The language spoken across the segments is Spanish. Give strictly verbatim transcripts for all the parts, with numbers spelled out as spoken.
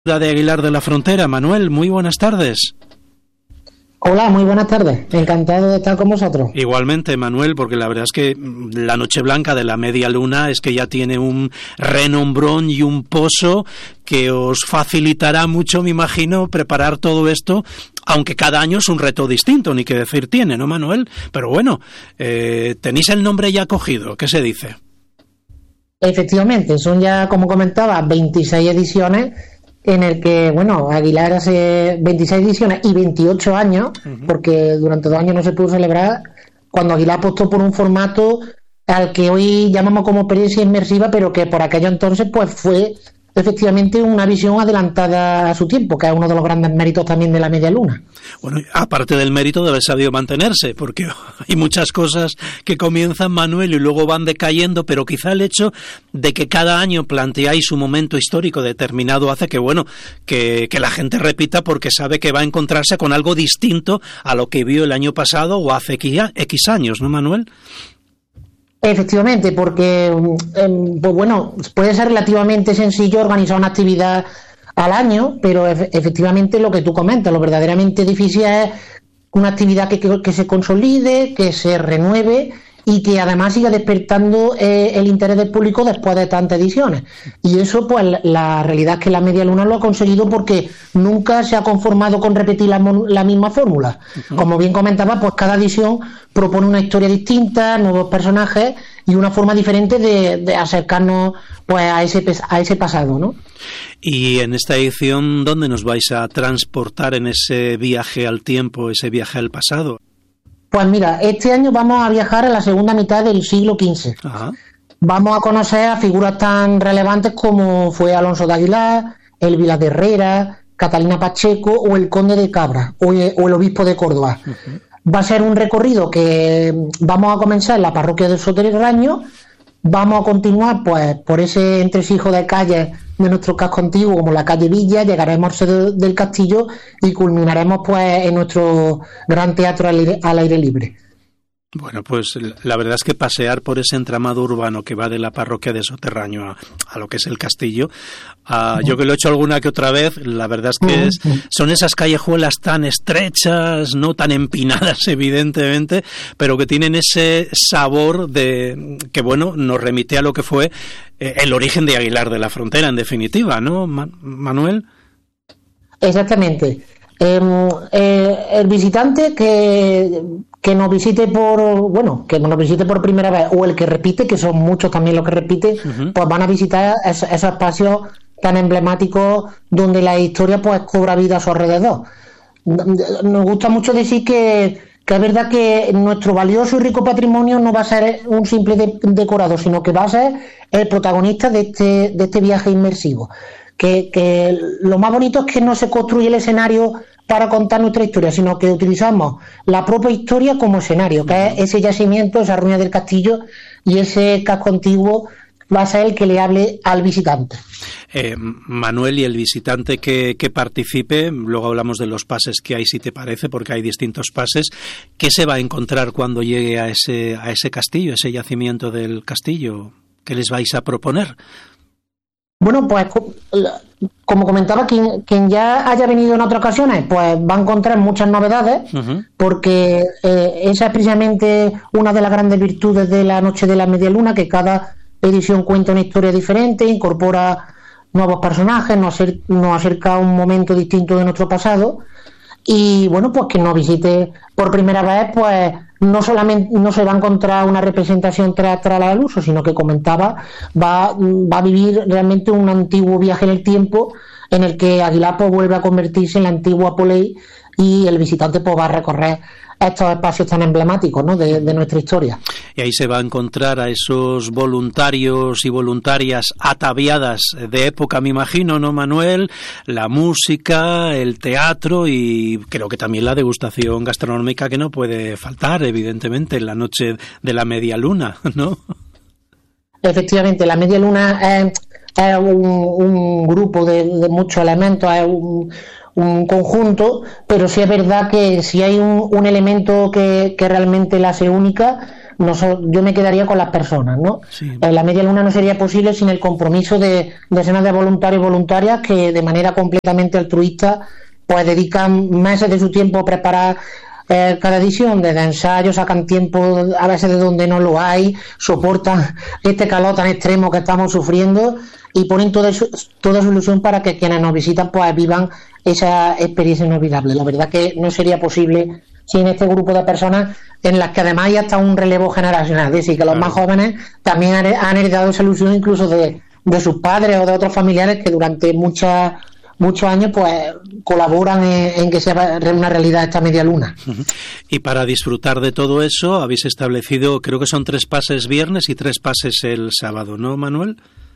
de Aguilar de la Frontera. Manuel, muy buenas tardes. Hola, muy buenas tardes. Encantado de estar con vosotros. Igualmente, Manuel, porque la verdad es que la Noche Blanca de la Media Luna es que ya tiene un renombrón y un pozo que os facilitará mucho, me imagino, preparar todo esto, aunque cada año es un reto distinto, ni que decir tiene, ¿no, Manuel? Pero bueno, eh, tenéis el nombre ya cogido, ¿qué se dice? Efectivamente, son ya, como comentaba, veintiséis ediciones en el que, bueno, Aguilar hace veintiséis ediciones y veintiocho años, uh-huh. porque durante dos años no se pudo celebrar, cuando Aguilar apostó por un formato al que hoy llamamos como experiencia inmersiva, pero que por aquello entonces pues fue efectivamente una visión adelantada a su tiempo, que es uno de los grandes méritos también de la Media Luna. Bueno, aparte del mérito de haber sabido mantenerse, porque hay muchas cosas que comienzan, Manuel, y luego van decayendo, pero quizá el hecho de que cada año planteáis un momento histórico determinado hace que, bueno, que, que la gente repita porque sabe que va a encontrarse con algo distinto a lo que vio el año pasado o hace X años, ¿no, Manuel? Efectivamente, porque eh, pues bueno, puede ser relativamente sencillo organizar una actividad al año, pero e- efectivamente lo que tú comentas, lo verdaderamente difícil es una actividad que, que, que se consolide, que se renueve y que además siga despertando eh, el interés del público después de tantas ediciones. Y eso, pues la realidad es que la Media Luna lo ha conseguido porque nunca se ha conformado con repetir la, la misma fórmula. Uh-huh. Como bien comentaba, pues cada edición propone una historia distinta, nuevos personajes y una forma diferente de, de acercarnos pues a ese, a ese pasado, ¿no? Y en esta edición, ¿dónde nos vais a transportar en ese viaje al tiempo, ese viaje al pasado? Pues mira, este año vamos a viajar a la segunda mitad del siglo quince. Ajá. Vamos a conocer a figuras tan relevantes como fue Alonso de Aguilar, el Vilas de Herrera, Catalina Pacheco o el Conde de Cabra o el, o el Obispo de Córdoba. Uh-huh. Va a ser un recorrido que vamos a comenzar en la parroquia del Soterraño, vamos a continuar pues por ese entresijo de calles de nuestro casco antiguo como la calle Villa, llegaremos al del Castillo y culminaremos pues en nuestro gran teatro al aire, al aire libre. Bueno, pues la verdad es que pasear por ese entramado urbano que va de la parroquia de Soterraño a, a lo que es el castillo, a, uh-huh. yo que lo he hecho alguna que otra vez, la verdad es que es, son esas callejuelas tan estrechas, no tan empinadas evidentemente, pero que tienen ese sabor de que, bueno, nos remite a lo que fue eh, el origen de Aguilar de la Frontera, en definitiva, ¿no, Man- Manuel? Exactamente. Eh, eh, el visitante que, que nos visite por bueno que nos visite por primera vez o el que repite, que son muchos también los que repiten, uh-huh. pues van a visitar es, esos espacios tan emblemáticos donde la historia pues cobra vida a su alrededor. Nos gusta mucho decir que, que es verdad que nuestro valioso y rico patrimonio no va a ser un simple de, decorado, sino que va a ser el protagonista de este, de este viaje inmersivo. Que, que lo más bonito es que no se construye el escenario para contar nuestra historia, sino que utilizamos la propia historia como escenario, que es ese yacimiento, esa ruina del castillo y ese casco antiguo va a ser el que le hable al visitante. Eh, Manuel, y el visitante que, que participe, luego hablamos de los pases que hay, si te parece, porque hay distintos pases, ¿qué se va a encontrar cuando llegue a ese, a ese castillo, ese yacimiento del castillo? ¿Qué les vais a proponer? Bueno, pues como comentaba, quien, quien ya haya venido en otras ocasiones, pues va a encontrar muchas novedades, uh-huh. porque eh, esa es precisamente una de las grandes virtudes de la Noche de la Media Luna, que cada edición cuenta una historia diferente, incorpora nuevos personajes, nos acerca, nos acerca a un momento distinto de nuestro pasado, y bueno, pues quien nos visite por primera vez, pues no solamente no se va a encontrar una representación teatral al uso, sino que comentaba, va, va a vivir realmente un antiguo viaje en el tiempo en el que Aguilar pues vuelve a convertirse en la antigua Poley y el visitante pues va a recorrer estos espacios tan emblemáticos, ¿no?, de, de nuestra historia. Y ahí se va a encontrar a esos voluntarios y voluntarias ataviadas de época, me imagino, ¿no, Manuel? La música, el teatro y creo que también la degustación gastronómica que no puede faltar, evidentemente, en la Noche de la Media Luna, ¿no? Efectivamente, la Media Luna es, es un, un grupo de, de muchos elementos, es un un conjunto, pero sí es verdad que si hay un, un elemento que, que realmente la hace única, no so, yo me quedaría con las personas, ¿no? Sí. Eh, la media luna no sería posible sin el compromiso de decenas de voluntarios y voluntarias que de manera completamente altruista pues dedican meses de su tiempo a preparar eh, cada edición, desde ensayos, sacan tiempo a veces de donde no lo hay, soportan este calor tan extremo que estamos sufriendo y ponen toda su, toda su ilusión para que quienes nos visitan pues vivan esa experiencia inolvidable. La verdad que no sería posible sin este grupo de personas en las que además hay hasta un relevo generacional, es decir, que los claro. más jóvenes también han heredado esa ilusión incluso de, de sus padres o de otros familiares que durante muchas muchos años pues colaboran en, en que sea una realidad esta media luna. Y para disfrutar de todo eso habéis establecido, creo que son tres pases viernes y tres pases el sábado, ¿no, Manuel?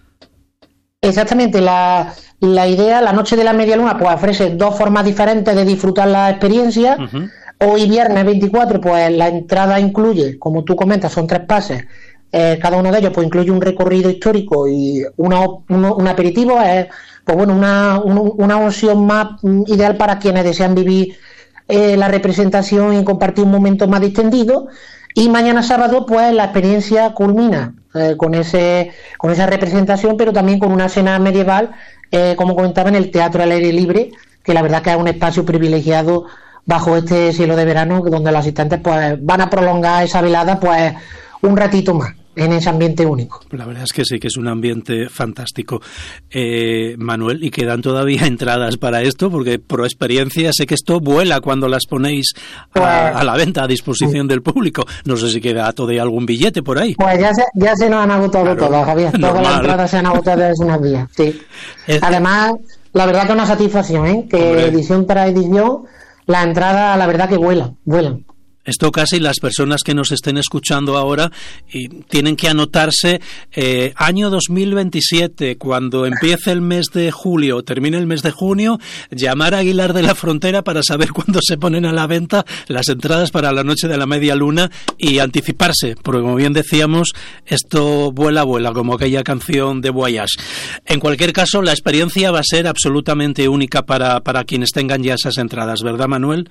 Exactamente, la, la idea, la noche de la media luna pues ofrece dos formas diferentes de disfrutar la experiencia. Uh-huh. Hoy viernes veinticuatro pues la entrada incluye, como tú comentas, son tres pases. Eh, cada uno de ellos pues incluye un recorrido histórico y una, un, un aperitivo. Es pues bueno una, un, una opción más ideal para quienes desean vivir eh, la representación y compartir un momento más distendido. Y mañana sábado pues la experiencia culmina eh, con ese con esa representación, pero también con una cena medieval, eh, como comentaba, en el Teatro al Aire Libre, que la verdad que es un espacio privilegiado bajo este cielo de verano, donde los asistentes pues van a prolongar esa velada pues un ratito más en ese ambiente único. La verdad es que sí, que es un ambiente fantástico. Eh, Manuel, ¿y quedan todavía entradas para esto? Porque por experiencia sé que esto vuela cuando las ponéis a, pues, a la venta, a disposición sí. del público. No sé si queda todavía algún billete por ahí. Pues ya se, ya se nos han agotado claro, todas, Javier. Todas normal. Las entradas se han agotado desde unos días. Sí. Es... Además, la verdad que es una satisfacción, ¿eh? Que Hombre. edición tras edición, la entrada, la verdad que vuelan, vuelan. Esto casi las personas que nos estén escuchando ahora y tienen que anotarse eh, año dos mil veintisiete, cuando empiece el mes de julio, termine el mes de junio, llamar a Aguilar de la Frontera para saber cuándo se ponen a la venta las entradas para la noche de la media luna y anticiparse, porque como bien decíamos, esto vuela, vuela, como aquella canción de Voyage. En cualquier caso, la experiencia va a ser absolutamente única para, para quienes tengan ya esas entradas, ¿verdad, Manuel?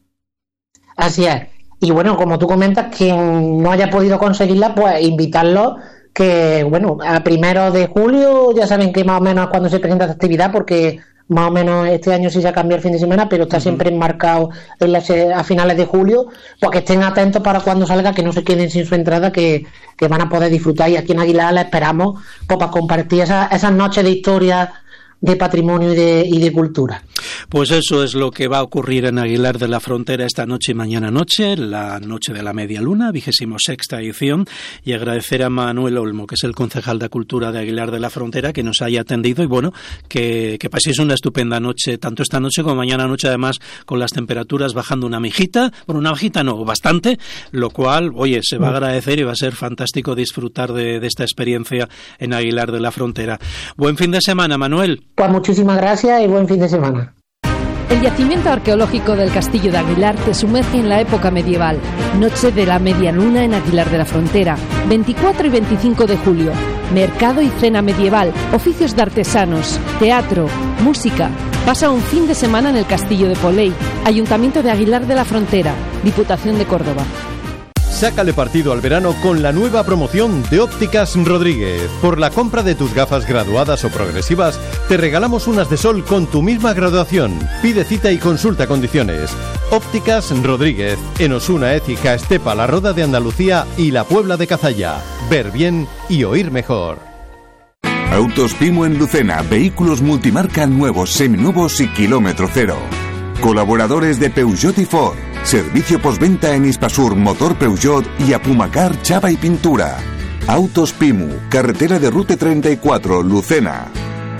Así es. Y bueno, como tú comentas, quien no haya podido conseguirla, pues invitarlo que, bueno, a primero de julio, ya saben que más o menos es cuando se presenta esta actividad, porque más o menos este año sí se ha cambiado el fin de semana, pero está uh-huh. siempre enmarcado en las, a finales de julio, pues que estén atentos para cuando salga, que no se queden sin su entrada, que, que van a poder disfrutar. Y aquí en Aguilar la esperamos pues, para compartir esa, esas noches de historia, de patrimonio y de, y de cultura. Pues eso es lo que va a ocurrir en Aguilar de la Frontera esta noche y mañana noche, la noche de la media luna, vigésimo sexta edición, y agradecer a Manuel Olmo, que es el concejal de Cultura de Aguilar de la Frontera, que nos haya atendido y bueno, que, que paséis una estupenda noche, tanto esta noche como mañana noche, además con las temperaturas bajando una mijita, bueno, una mijita no, bastante, lo cual, oye, se va a agradecer y va a ser fantástico disfrutar de, de esta experiencia en Aguilar de la Frontera. Buen fin de semana, Manuel. Pues muchísimas gracias y buen fin de semana. El yacimiento arqueológico del Castillo de Aguilar te sumerge en la época medieval. Noche de la media luna en Aguilar de la Frontera, veinticuatro y veinticinco de julio. Mercado y cena medieval, oficios de artesanos, teatro, música. Pasa un fin de semana en el Castillo de Poley, Ayuntamiento de Aguilar de la Frontera, Diputación de Córdoba. Sácale partido al verano con la nueva promoción de Ópticas Rodríguez. Por la compra de tus gafas graduadas o progresivas, te regalamos unas de sol con tu misma graduación. Pide cita y consulta condiciones. Ópticas Rodríguez, en Osuna, Écija, Estepa, La Roda de Andalucía y La Puebla de Cazalla. Ver bien y oír mejor. Autos Pimu en Lucena, vehículos multimarca nuevos, seminuevos y kilómetro cero. Colaboradores de Peugeot y Ford. Servicio postventa en Hispasur, Motor Peugeot y Apumacar, Chapa y Pintura. Autos Pimu, carretera de Rute treinta y cuatro, Lucena.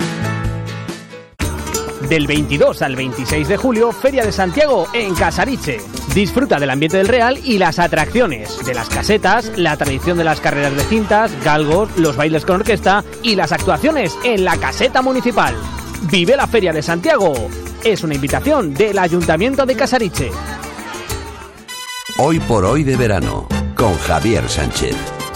Del veintidós al veintiséis de julio, Feria de Santiago en Casariche. Disfruta del ambiente del Real y las atracciones, de las casetas, la tradición de las carreras de cintas, galgos, los bailes con orquesta y las actuaciones en la caseta municipal. Vive la Feria de Santiago. Es una invitación del Ayuntamiento de Casariche. Hoy por hoy de verano, con Javier Sánchez.